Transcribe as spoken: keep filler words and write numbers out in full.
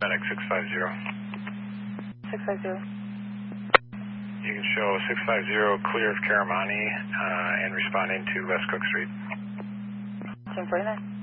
Medic six five zero. six five zero. You can show six five zero clear of Karamani uh, and responding to West Cook Street. ten forty-nine.